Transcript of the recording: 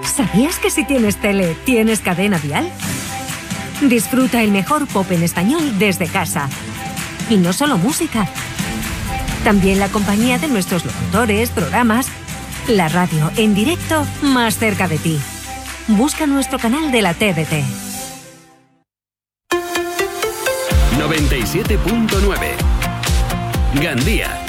¿Sabías que si tienes tele, tienes Cadena Dial? Disfruta el mejor pop en español desde casa. Y no solo música. También la compañía de nuestros locutores, programas. La radio en directo más cerca de ti. Busca nuestro canal de la TDT. 97.9 Gandía.